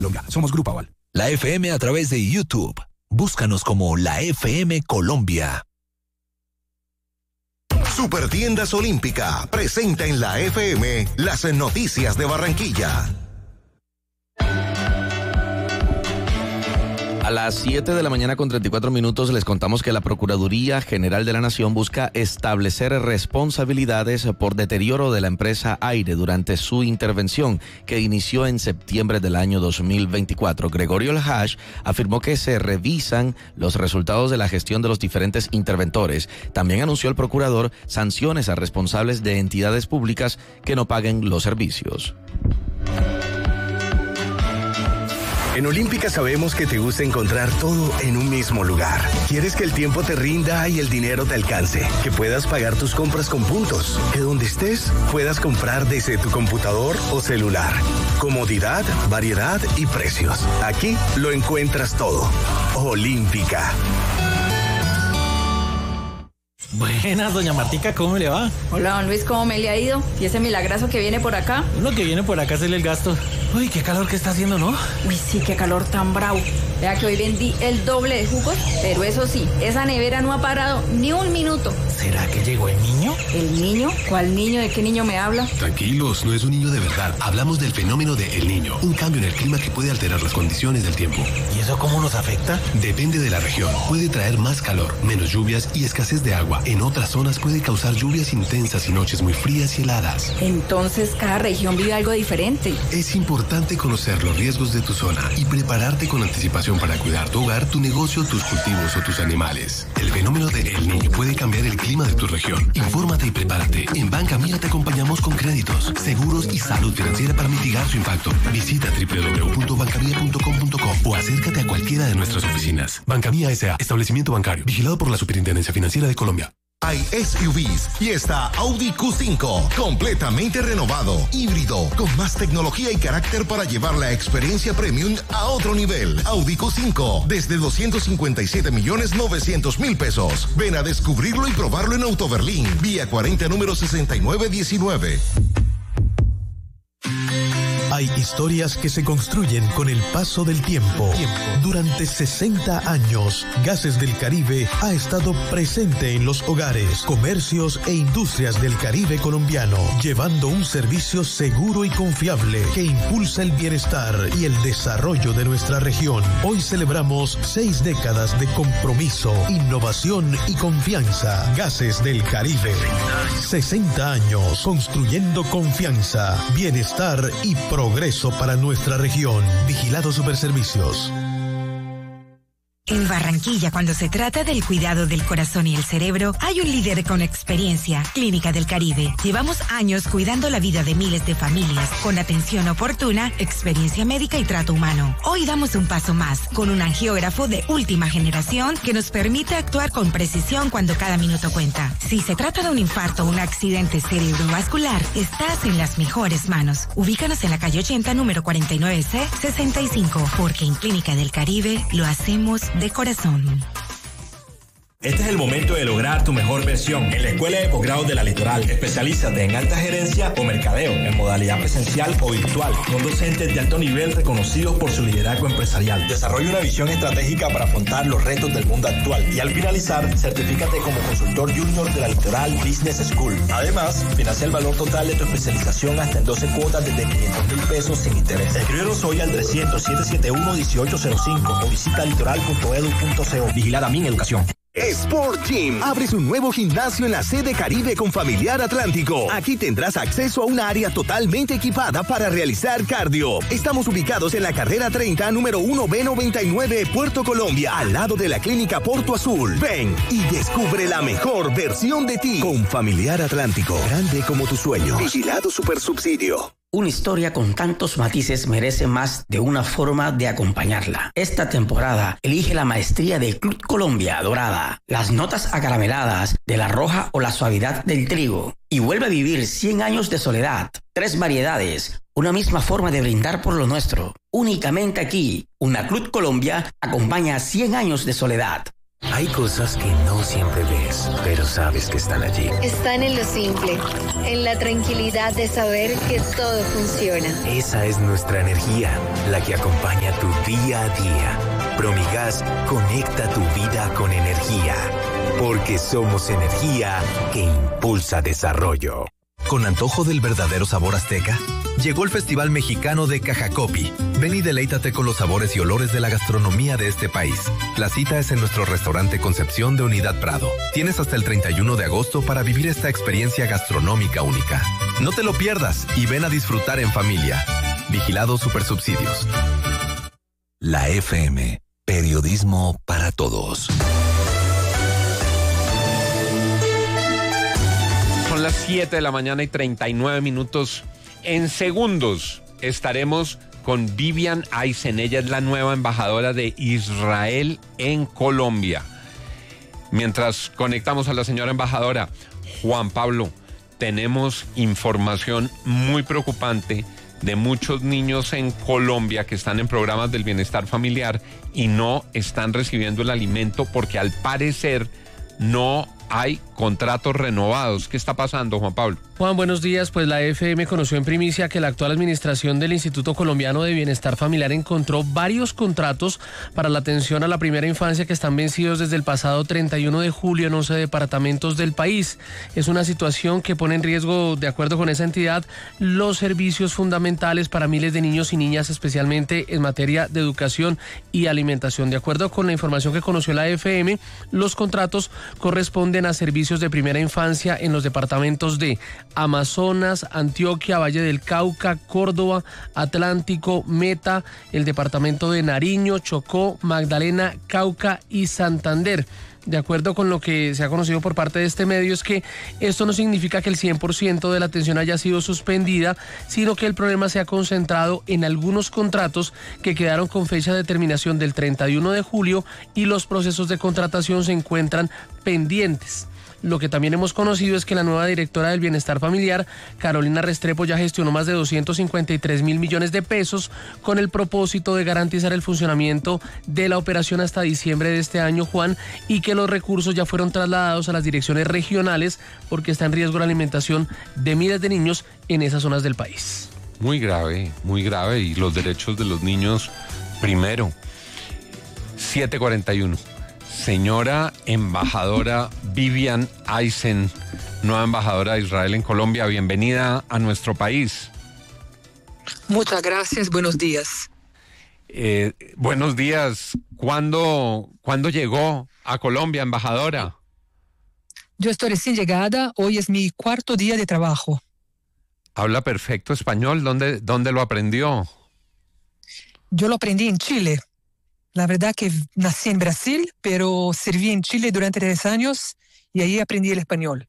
Somos Grupo Aval. La FM a través de YouTube. Búscanos como La FM Colombia. Supertiendas Olímpica presenta en la FM las noticias de Barranquilla. A las 7 de la mañana con 34 minutos les contamos que la Procuraduría General de la Nación busca establecer responsabilidades por deterioro de la empresa Aire durante su intervención que inició en septiembre del año 2024. Gregorio El-Hash afirmó que se revisan los resultados de la gestión de los diferentes interventores. También anunció el procurador sanciones a responsables de entidades públicas que no paguen los servicios. En Olímpica sabemos que te gusta encontrar todo en un mismo lugar. Quieres que el tiempo te rinda y el dinero te alcance, que puedas pagar tus compras con puntos, que donde estés puedas comprar desde tu computador o celular. Comodidad, variedad y precios. Aquí lo encuentras todo. Olímpica. Buenas, doña Martica, ¿cómo le va? Hola, don Luis, ¿cómo me le ha ido? ¿Y ese milagrazo que viene por acá? Uno que viene por acá a hacerle el gasto. Uy, qué calor que está haciendo, ¿no? Uy, sí, qué calor tan bravo. Vea que hoy vendí el doble de jugos, pero eso sí, esa nevera no ha parado ni un minuto. ¿Será que llegó el niño? ¿El niño? ¿Cuál niño? ¿De qué niño me habla? Tranquilos, no es un niño de verdad. Hablamos del fenómeno de El Niño, un cambio en el clima que puede alterar las condiciones del tiempo. ¿Y eso cómo nos afecta? Depende de la región. Puede traer más calor, menos lluvias y escasez de agua. En otras zonas puede causar lluvias intensas y noches muy frías y heladas. Entonces, cada región vive algo diferente. Es importante conocer los riesgos de tu zona y prepararte con anticipación para cuidar tu hogar, tu negocio, tus cultivos o tus animales. El fenómeno de El Niño puede cambiar el clima de tu región. Infórmate y prepárate. En Banca Mía te acompañamos con créditos, seguros y salud financiera para mitigar su impacto. Visita www.bancamia.com.co o acércate a cualquiera de nuestras oficinas. Banca Mía S.A., establecimiento bancario, vigilado por la Superintendencia Financiera de Colombia. Hay SUVs y está Audi Q5, completamente renovado, híbrido, con más tecnología y carácter para llevar la experiencia premium a otro nivel. Audi Q5, desde 257.900.000 pesos. Ven a descubrirlo y probarlo en Autoberlín, vía 40 número 6919. Hay historias que se construyen con el paso del tiempo. Durante 60 años, Gases del Caribe ha estado presente en los hogares, comercios e industrias del Caribe colombiano, llevando un servicio seguro y confiable que impulsa el bienestar y el desarrollo de nuestra región. Hoy celebramos 6 décadas de compromiso, innovación y confianza. Gases del Caribe. 60 años construyendo confianza, bienestar y progreso para nuestra región. Vigilado Superservicios. En Barranquilla, cuando se trata del cuidado del corazón y el cerebro, hay un líder con experiencia, Clínica del Caribe. Llevamos años cuidando la vida de miles de familias, con atención oportuna, experiencia médica y trato humano. Hoy damos un paso más, con un angiógrafo de última generación que nos permite actuar con precisión cuando cada minuto cuenta. Si se trata de un infarto o un accidente cerebrovascular, estás en las mejores manos. Ubícanos en la calle 80, número 49C, 65, porque en Clínica del Caribe lo hacemos de corazón. Este es el momento de lograr tu mejor versión. En la Escuela de Posgrado de la Litoral, especialízate en alta gerencia o mercadeo, en modalidad presencial o virtual, con docentes de alto nivel reconocidos por su liderazgo empresarial. Desarrolla una visión estratégica para afrontar los retos del mundo actual y al finalizar, certifícate como consultor junior de la Litoral Business School. Además, financia el valor total de tu especialización hasta en 12 cuotas desde 500.000 pesos sin interés. Escríbenos hoy al 300-771-1805 o visita litoral.edu.co. Vigilada Mi Educación. Sport Gym abre su nuevo gimnasio en la sede Caribe con Familiar Atlántico. Aquí tendrás acceso a una área totalmente equipada para realizar cardio. Estamos ubicados en la carrera 30, número 1B99, Puerto Colombia, al lado de la clínica Porto Azul. Ven y descubre la mejor versión de ti con Familiar Atlántico. Grande como tu sueño. Vigilado Supersubsidio. Una historia con tantos matices merece más de una forma de acompañarla. Esta temporada elige la maestría de Club Colombia Dorada, las notas acarameladas de la roja o la suavidad del trigo. Y vuelve a vivir 100 años de soledad. 3 variedades, una misma forma de brindar por lo nuestro. Únicamente aquí, una Club Colombia acompaña 100 años de soledad. Hay cosas que no siempre ves, pero sabes que están allí. Están en lo simple, en la tranquilidad de saber que todo funciona. Esa es nuestra energía, la que acompaña tu día a día. Promigas conecta tu vida con energía, porque somos energía que impulsa desarrollo. ¿Con antojo del verdadero sabor azteca? Llegó el Festival Mexicano de Cajacopi. Ven y deleítate con los sabores y olores de la gastronomía de este país. La cita es en nuestro restaurante Concepción de Unidad Prado. Tienes hasta el 31 de agosto para vivir esta experiencia gastronómica única. No te lo pierdas y ven a disfrutar en familia. Vigilado Supersubsidios. La FM, periodismo para todos. Son las 7 de la mañana y 39 minutos. En segundos estaremos con Vivian Eisen. Ella es la nueva embajadora de Israel en Colombia. Mientras conectamos a la señora embajadora, Juan Pablo, tenemos información muy preocupante de muchos niños en Colombia que están en programas del bienestar familiar y no están recibiendo el alimento porque al parecer no hay contratos renovados. ¿Qué está pasando, Juan Pablo? Juan, buenos días. Pues la FM conoció en primicia que la actual administración del Instituto Colombiano de Bienestar Familiar encontró varios contratos para la atención a la primera infancia que están vencidos desde el pasado 31 de julio en 11 departamentos del país. Es una situación que pone en riesgo, de acuerdo con esa entidad, los servicios fundamentales para miles de niños y niñas, especialmente en materia de educación y alimentación. De acuerdo con la información que conoció la FM, los contratos corresponden a servicios de primera infancia en los departamentos de Amazonas, Antioquia, Valle del Cauca, Córdoba, Atlántico, Meta, el departamento de Nariño, Chocó, Magdalena, Cauca y Santander. De acuerdo con lo que se ha conocido por parte de este medio, es que esto no significa que el 100% de la atención haya sido suspendida, sino que el problema se ha concentrado en algunos contratos que quedaron con fecha de terminación del 31 de julio y los procesos de contratación se encuentran pendientes. Lo que también hemos conocido es que la nueva directora del Bienestar Familiar, Carolina Restrepo, ya gestionó más de 253.000 millones de pesos con el propósito de garantizar el funcionamiento de la operación hasta diciembre de este año, Juan, y que los recursos ya fueron trasladados a las direcciones regionales porque está en riesgo la alimentación de miles de niños en esas zonas del país. Muy grave, y los derechos de los niños primero. 7:41. Señora embajadora Vivian Eisen, nueva embajadora de Israel en Colombia, bienvenida a nuestro país. Muchas gracias, buenos días. Buenos días. ¿Cuándo llegó a Colombia, embajadora? Yo estoy recién llegada, hoy es mi cuarto día de trabajo. Habla perfecto español, ¿dónde lo aprendió? Yo lo aprendí en Chile. La verdad que nací en Brasil, pero serví en Chile durante 3 años y ahí aprendí el español.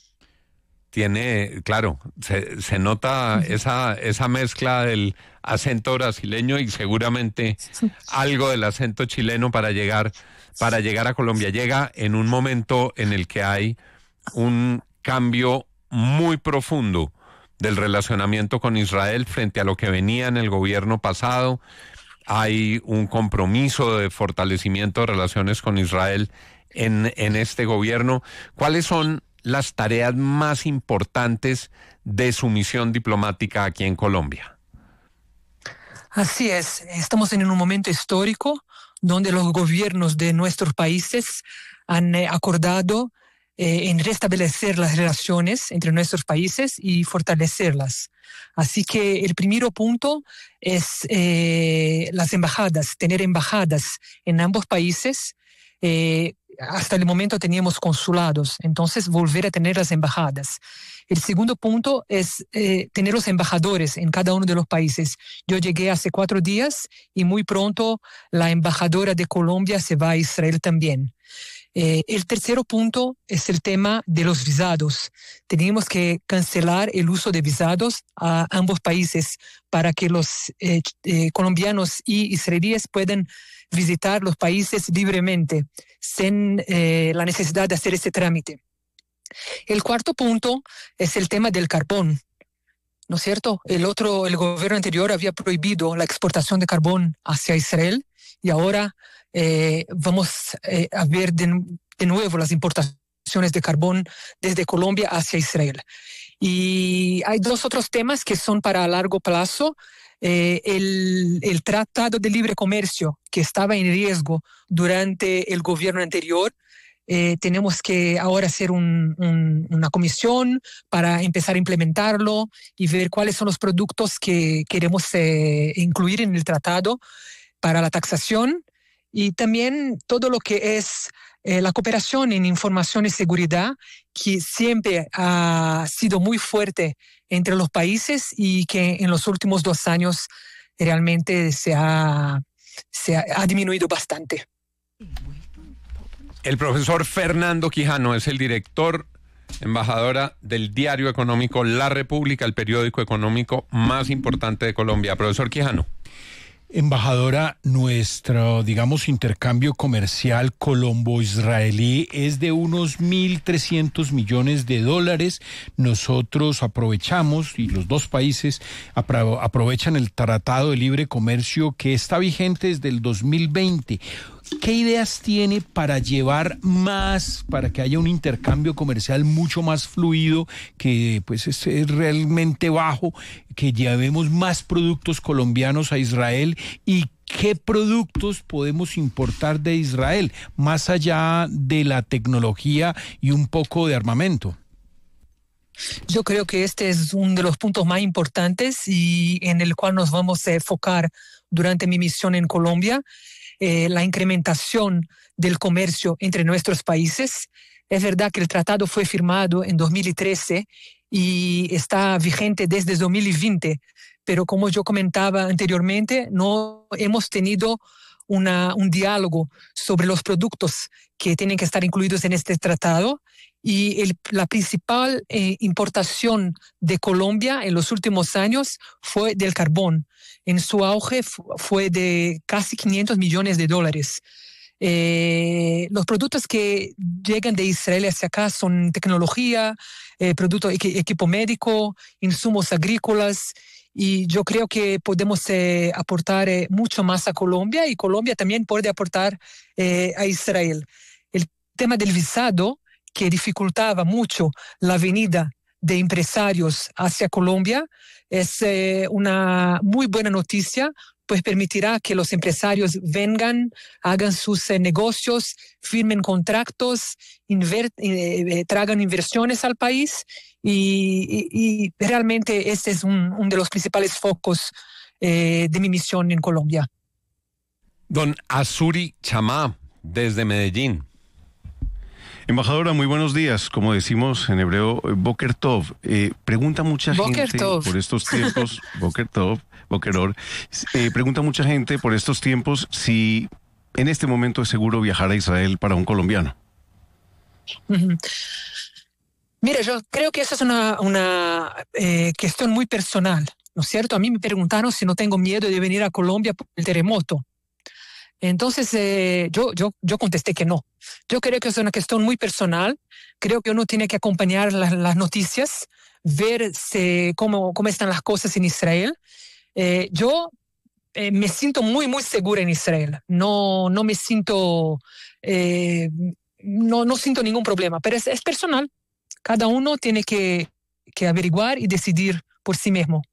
Claro, se nota esa mezcla del acento brasileño y seguramente algo del acento chileno para llegar a Colombia. Llega en un momento en el que hay un cambio muy profundo del relacionamiento con Israel frente a lo que venía en el gobierno pasado. Hay un compromiso de fortalecimiento de relaciones con Israel en este gobierno. ¿Cuáles son las tareas más importantes de su misión diplomática aquí en Colombia? Así es, estamos en un momento histórico donde los gobiernos de nuestros países han acordado en restablecer las relaciones entre nuestros países y fortalecerlas. Así que el primer punto es las embajadas, tener embajadas en ambos países. Hasta el momento teníamos consulados, entonces volver a tener las embajadas. El segundo punto es tener los embajadores en cada uno de los países. Yo llegué hace 4 días y muy pronto la embajadora de Colombia se va a Israel también. El tercer punto es el tema de los visados. Tenemos que cancelar el uso de visados a ambos países para que los colombianos y israelíes puedan visitar los países libremente, sin la necesidad de hacer ese trámite. El cuarto punto es el tema del carbón, ¿no es cierto? El gobierno anterior había prohibido la exportación de carbón hacia Israel y ahora vamos a ver de nuevo las importaciones de carbón desde Colombia hacia Israel. Y hay dos otros temas que son para largo plazo. El Tratado de Libre Comercio, que estaba en riesgo durante el gobierno anterior. Tenemos que ahora hacer una comisión para empezar a implementarlo y ver cuáles son los productos que queremos incluir en el tratado para la taxación, y también todo lo que es la cooperación en información y seguridad, que siempre ha sido muy fuerte entre los países y que en los últimos 2 años realmente se ha disminuido bastante. El profesor Fernando Quijano es el director, embajadora del diario económico La República, el periódico económico más importante de Colombia. Profesor Quijano. Embajadora, nuestro, digamos, intercambio comercial colombo-israelí es de unos 1.300 millones de dólares. Nosotros aprovechamos, y los dos países aprovechan el Tratado de Libre Comercio que está vigente desde el 2020. ¿Qué ideas tiene para llevar más, para que haya un intercambio comercial mucho más fluido, que pues es realmente bajo, que llevemos más productos colombianos a Israel? ¿Y qué productos podemos importar de Israel, más allá de la tecnología y un poco de armamento? Yo creo que este es uno de los puntos más importantes y en el cual nos vamos a enfocar durante mi misión en Colombia. La incrementación del comercio entre nuestros países. Es verdad que el tratado fue firmado en 2013 y está vigente desde 2020, pero como yo comentaba anteriormente, no hemos tenido un diálogo sobre los productos que tienen que estar incluidos en este tratado, y la principal importación de Colombia en los últimos años fue del carbón. En su auge fue de casi 500 millones de dólares. Los productos que llegan de Israel hacia acá son tecnología, productos, equipo médico, insumos agrícolas, y yo creo que podemos aportar mucho más a Colombia, y Colombia también puede aportar a Israel. El tema del visado, que dificultaba mucho la venida de empresarios hacia Colombia, es una muy buena noticia, pues permitirá que los empresarios vengan, hagan sus negocios, firmen contratos, traigan inversiones al país, y realmente este es uno de los principales focos de mi misión en Colombia. Don Azuri Chamá, desde Medellín. Embajadora, muy buenos días. Como decimos en hebreo, Boker Tov. Pregunta mucha gente por estos tiempos, Boker Tov, Boker Or, pregunta mucha gente por estos tiempos si en este momento es seguro viajar a Israel para un colombiano. Mira, yo creo que esa es una cuestión muy personal, ¿no es cierto? A mí me preguntaron si no tengo miedo de venir a Colombia por el terremoto. Entonces, yo contesté que no. Yo creo que es una cuestión muy personal. Creo que uno tiene que acompañar las noticias, ver cómo están las cosas en Israel. Yo me siento muy, muy segura en Israel. No me siento, no siento ningún problema, pero es personal. Cada uno tiene que averiguar y decidir por sí mismo.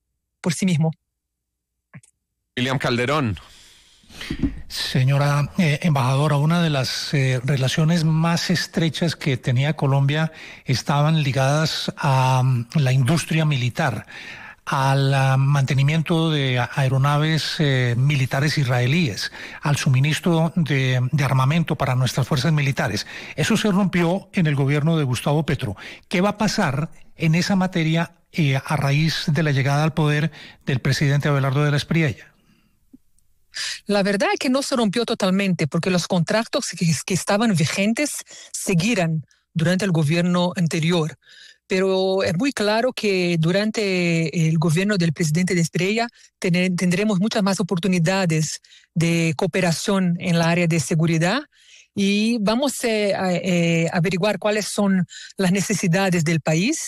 William Calderón. Señora embajadora, una de las relaciones más estrechas que tenía Colombia estaban ligadas a la industria militar, al mantenimiento de aeronaves militares israelíes, al suministro de armamento para nuestras fuerzas militares. Eso se rompió en el gobierno de Gustavo Petro. ¿Qué va a pasar en esa materia a raíz de la llegada al poder del presidente Abelardo de la Espriella? La verdad es que no se rompió totalmente, porque los contratos que estaban vigentes seguirán durante el gobierno anterior. Pero es muy claro que durante el gobierno del presidente de Espriella tendremos muchas más oportunidades de cooperación en la área de seguridad, y vamos a averiguar cuáles son las necesidades del país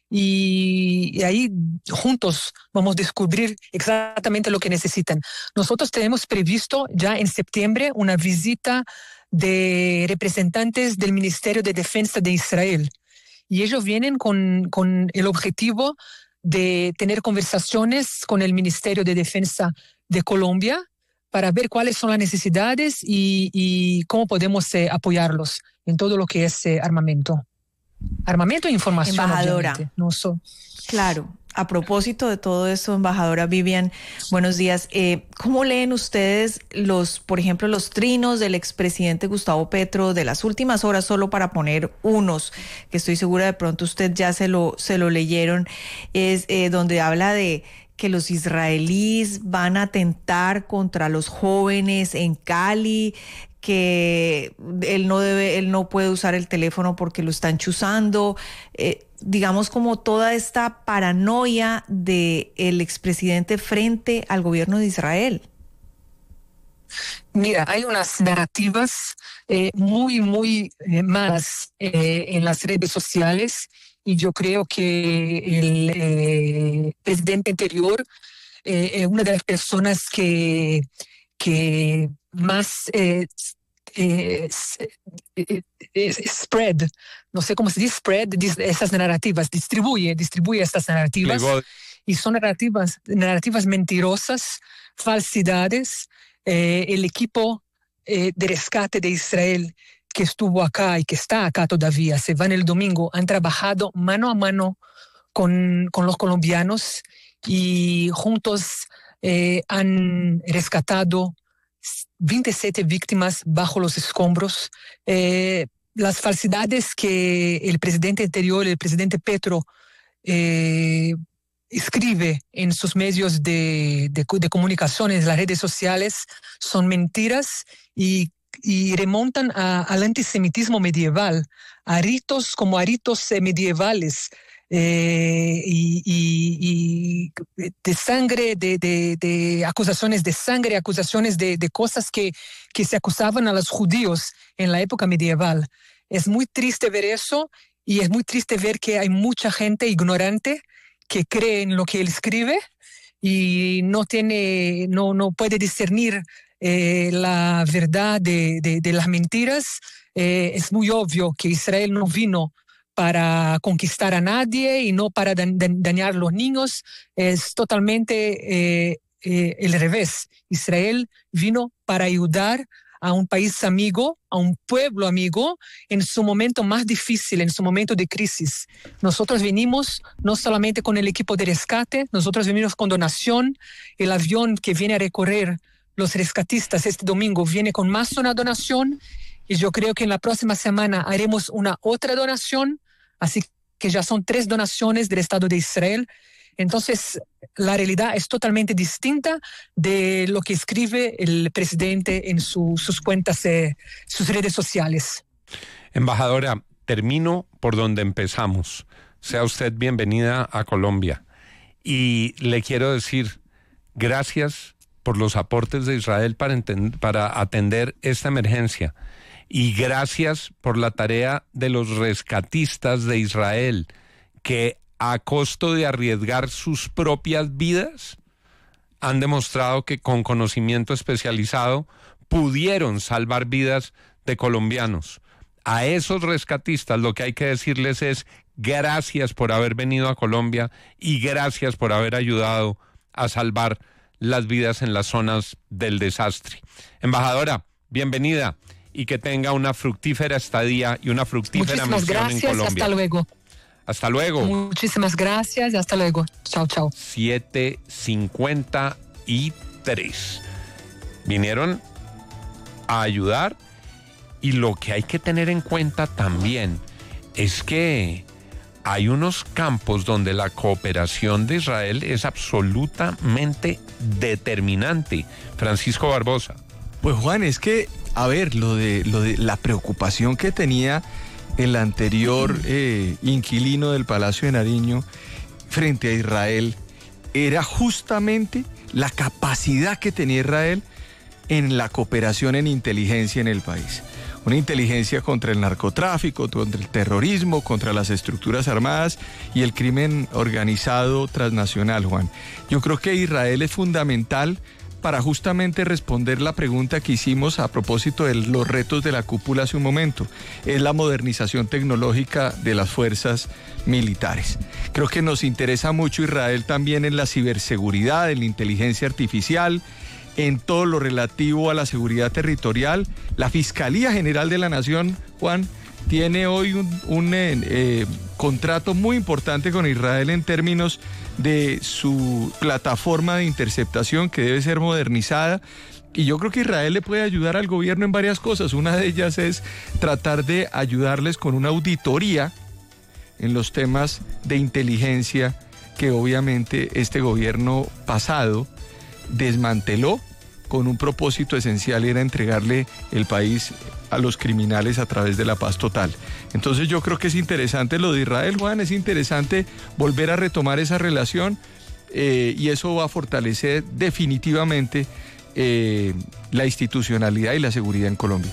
y ahí juntos vamos a descubrir exactamente lo que necesitan. Nosotros tenemos previsto ya en septiembre una visita de representantes del Ministerio de Defensa de Israel, y ellos vienen con el objetivo de tener conversaciones con el Ministerio de Defensa de Colombia para ver cuáles son las necesidades y cómo podemos apoyarlos en todo lo que es armamento. Armamento e información. Embajadora. Claro. A propósito de todo esto, embajadora Vivian, buenos días. ¿Cómo leen ustedes por ejemplo, los trinos del expresidente Gustavo Petro de las últimas horas, solo para poner unos, que estoy segura de pronto usted ya se lo leyeron, es donde habla de que los israelíes van a atentar contra los jóvenes en Cali, que él no puede usar el teléfono porque lo están chuzando, digamos como toda esta paranoia del expresidente frente al gobierno de Israel. Mira, hay unas narrativas muy malas en las redes sociales, y yo creo que el presidente anterior es una de las personas que más spread, no sé cómo se dice, spread esas narrativas, distribuye estas narrativas, y son narrativas mentirosas, falsidades. El equipo de rescate de Israel que estuvo acá y que está acá todavía, se van el domingo, han trabajado mano a mano con los colombianos, y juntos han rescatado 27 víctimas bajo los escombros. Las falsidades que el presidente anterior, el presidente Petro, escribe en sus medios de comunicación, en las redes sociales, son mentiras y remontan al antisemitismo medieval, a ritos medievales, y de sangre, de acusaciones de sangre, acusaciones de cosas que se acusaban a los judíos en la época medieval. Es muy triste ver eso, y es muy triste ver que hay mucha gente ignorante que cree en lo que él escribe y no puede discernir la verdad de las mentiras. Es muy obvio que Israel no vino para conquistar a nadie y no para dañar a los niños. Es totalmente el revés. Israel vino para ayudar a un país amigo, a un pueblo amigo, en su momento más difícil, en su momento de crisis. Nosotros venimos no solamente con el equipo de rescate, nosotros venimos con donación. El avión que viene a recorrer los rescatistas este domingo viene con más una donación, y yo creo que en la próxima semana haremos una otra donación, así que ya son 3 donaciones del Estado de Israel. Entonces, la realidad es totalmente distinta de lo que escribe el presidente en sus cuentas, sus redes sociales. Embajadora, termino por donde empezamos. Sea usted bienvenida a Colombia. Y le quiero decir, gracias por los aportes de Israel para atender esta emergencia. Y gracias por la tarea de los rescatistas de Israel, que a costo de arriesgar sus propias vidas, han demostrado que con conocimiento especializado pudieron salvar vidas de colombianos. A esos rescatistas lo que hay que decirles es gracias por haber venido a Colombia y gracias por haber ayudado a salvar las vidas en las zonas del desastre. Embajadora, bienvenida, y que tenga una fructífera estadía y una fructífera misión en Colombia. Hasta luego. Hasta luego. Muchísimas gracias y hasta luego. Chao, chao. 7:53. Vinieron a ayudar, y lo que hay que tener en cuenta también es que hay unos campos donde la cooperación de Israel es absolutamente determinante. Francisco Barbosa. Pues Juan, es que, a ver, lo de la preocupación que tenía el anterior inquilino del Palacio de Nariño frente a Israel era justamente la capacidad que tenía Israel en la cooperación en inteligencia en el país. una inteligencia contra el narcotráfico, contra el terrorismo, contra las estructuras armadas y el crimen organizado transnacional, Juan. Yo creo que Israel es fundamental para justamente responder la pregunta que hicimos a propósito de los retos de la cúpula hace un momento. Es la modernización tecnológica de las fuerzas militares. Creo que nos interesa mucho Israel también en la ciberseguridad, en la inteligencia artificial, en todo lo relativo a la seguridad territorial. La Fiscalía General de la Nación, Juan, tiene hoy un contrato muy importante con Israel en términos de su plataforma de interceptación que debe ser modernizada. Y yo creo que Israel le puede ayudar al gobierno en varias cosas. Una de ellas es tratar de ayudarles con una auditoría en los temas de inteligencia que obviamente este gobierno pasado desmanteló con un propósito esencial, era entregarle el país a los criminales a través de la paz total. Entonces yo creo que es interesante lo de Israel, Juan, es interesante volver a retomar esa relación y eso va a fortalecer definitivamente la institucionalidad y la seguridad en Colombia.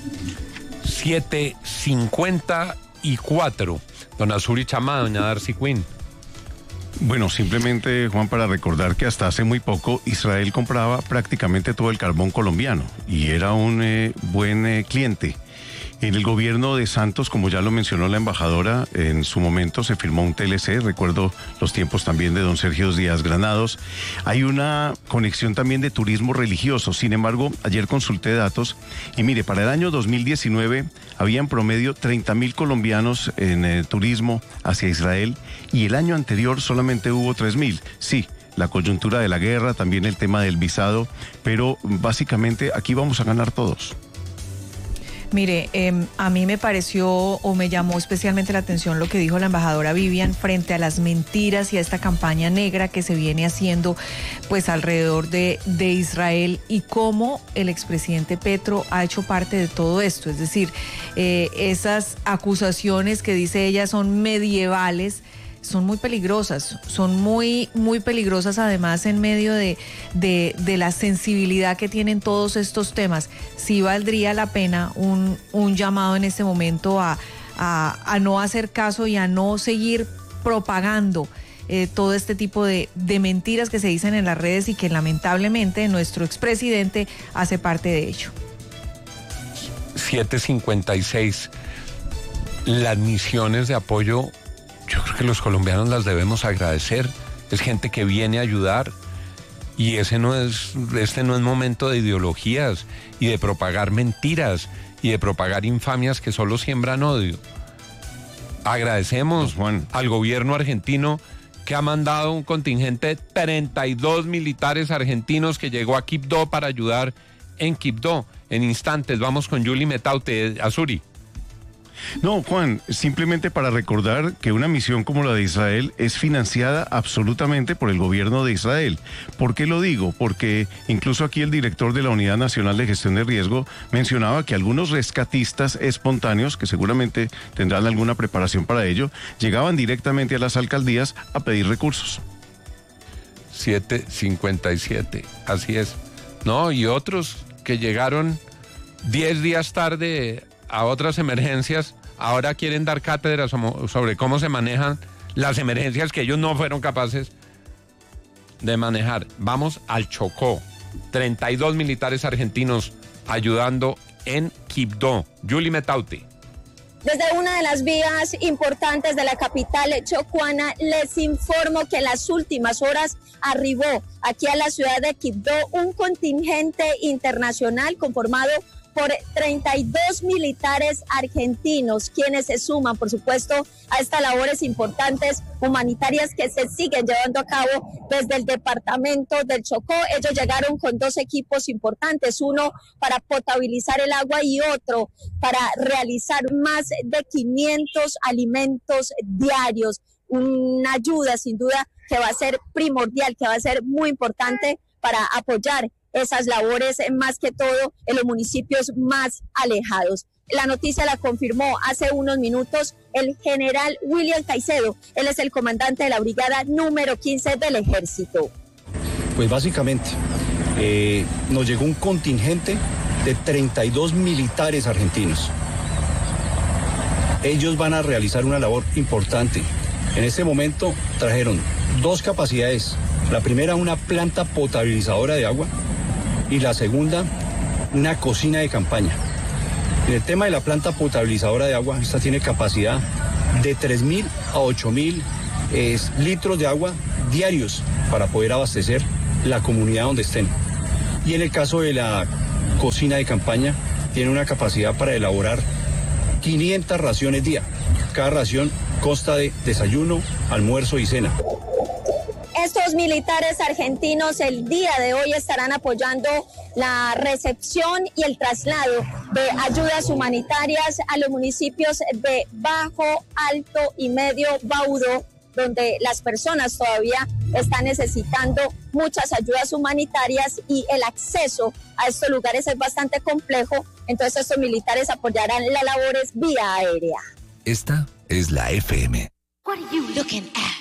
7:54. Don Azuri Chama, doña Darcy Quinn. Bueno, simplemente, Juan, para recordar que hasta hace muy poco Israel compraba prácticamente todo el carbón colombiano y era un buen cliente. En el gobierno de Santos, como ya lo mencionó la embajadora, en su momento se firmó un TLC, recuerdo los tiempos también de don Sergio Díaz Granados. Hay una conexión también de turismo religioso. Sin embargo, ayer consulté datos y mire, para el año 2019 había en promedio 30.000 colombianos en turismo hacia Israel y el año anterior solamente hubo 3.000. Sí, la coyuntura de la guerra, también el tema del visado, pero básicamente aquí vamos a ganar todos. Mire, a mí me pareció o me llamó especialmente la atención lo que dijo la embajadora Vivian frente a las mentiras y a esta campaña negra que se viene haciendo pues alrededor de Israel y cómo el expresidente Petro ha hecho parte de todo esto. Es decir, esas acusaciones que dice ella son medievales, son muy peligrosas, son muy peligrosas además en medio de la sensibilidad que tienen todos estos temas. Sí valdría la pena un llamado en este momento a no hacer caso y a no seguir propagando todo este tipo de mentiras que se dicen en las redes y que lamentablemente nuestro expresidente hace parte de ello. 7:56. Las misiones de apoyo, yo creo que los colombianos las debemos agradecer. Es gente que viene a ayudar y este no es momento de ideologías y de propagar mentiras y de propagar infamias que solo siembran odio. Agradecemos, Juan, al gobierno argentino que ha mandado un contingente de 32 militares argentinos que llegó a Quibdó para ayudar en Quibdó. En instantes vamos con Yuli Metaute, Azuri. No, Juan, simplemente para recordar que una misión como la de Israel es financiada absolutamente por el gobierno de Israel. ¿Por qué lo digo? Porque incluso aquí el director de la Unidad Nacional de Gestión de Riesgo mencionaba que algunos rescatistas espontáneos, que seguramente tendrán alguna preparación para ello, llegaban directamente a las alcaldías a pedir recursos. 7:57, así es. No, y otros que llegaron 10 días tarde a otras emergencias, ahora quieren dar cátedra sobre cómo se manejan las emergencias que ellos no fueron capaces de manejar. Vamos al Chocó. 32 militares argentinos ayudando en Quibdó. Yuli Metaute. Desde una de las vías importantes de la capital chocuana, les informo que en las últimas horas arribó aquí a la ciudad de Quibdó un contingente internacional conformado por 32 militares argentinos, quienes se suman, por supuesto, a estas labores importantes humanitarias que se siguen llevando a cabo desde el departamento del Chocó. Ellos llegaron con 2 equipos importantes, uno para potabilizar el agua y otro para realizar más de 500 alimentos diarios. Una ayuda, sin duda, que va a ser primordial, que va a ser muy importante para apoyar esas labores, más que todo en los municipios más alejados. La noticia la confirmó hace unos minutos el general William Caicedo. Él es el comandante de la brigada número 15 del ejército. Pues básicamente nos llegó un contingente de 32 militares argentinos. Ellos van a realizar una labor importante. En este momento trajeron 2 capacidades. La primera, una planta potabilizadora de agua, y la segunda, una cocina de campaña. En el tema de la planta potabilizadora de agua, esta tiene capacidad de 3.000 a 8.000 litros de agua diarios para poder abastecer la comunidad donde estén. Y en el caso de la cocina de campaña, tiene una capacidad para elaborar 500 raciones día. Cada ración consta de desayuno, almuerzo y cena. Estos militares argentinos el día de hoy estarán apoyando la recepción y el traslado de ayudas humanitarias a los municipios de Bajo, Alto y Medio Baudó, donde las personas todavía están necesitando muchas ayudas humanitarias y el acceso a estos lugares es bastante complejo. Entonces estos militares apoyarán las labores vía aérea. Esta es la FM. What are you looking at?